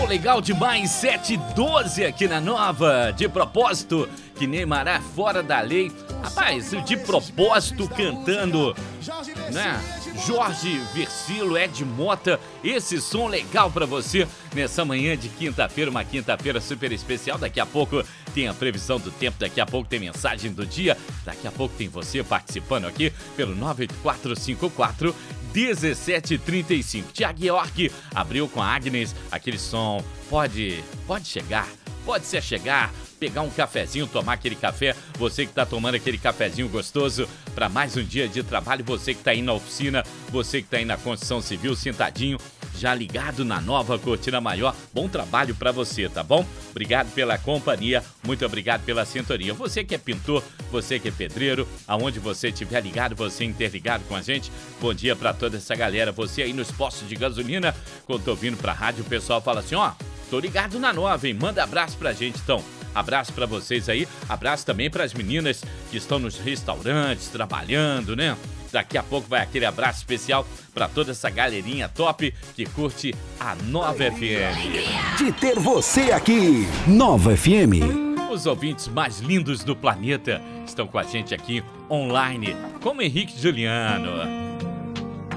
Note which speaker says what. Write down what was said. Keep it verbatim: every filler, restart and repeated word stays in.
Speaker 1: Som legal demais, sete e doze aqui na Nova. De propósito, que Neymar fora da lei. Rapaz, de propósito cantando, né? Jorge Versilo, Ed Mota, esse som legal pra você nessa manhã de quinta-feira, uma quinta-feira super especial. Daqui a pouco tem a previsão do tempo, daqui a pouco tem mensagem do dia, daqui a pouco tem você participando aqui pelo nove oito quatro cinco quatro um sete três cinco. Tiago York abriu com a Agnes aquele som, pode, pode chegar, pode se chegar, pegar um cafezinho, tomar aquele café, você que está tomando aquele cafezinho gostoso para mais um dia de trabalho, você que está aí na oficina, você que está aí na construção civil, sentadinho, já ligado na Nova, curtindo a maior, bom trabalho para você, tá bom? Obrigado pela companhia, muito obrigado pela sintonia. Você que é pintor, você que é pedreiro, aonde você estiver ligado, você interligado com a gente, bom dia para toda essa galera. Você aí nos postos de gasolina, quando tô vindo pra rádio, o pessoal fala assim, ó, tô ligado na Nova, hein? Manda abraço pra gente, então. Abraço pra vocês aí, abraço também pras meninas que estão nos restaurantes, trabalhando, né? Daqui a pouco vai aquele abraço especial pra toda essa galerinha top que curte a Nova F M.
Speaker 2: De ter você aqui, Nova F M.
Speaker 1: Os ouvintes mais lindos do planeta estão com a gente aqui online, como Henrique Juliano.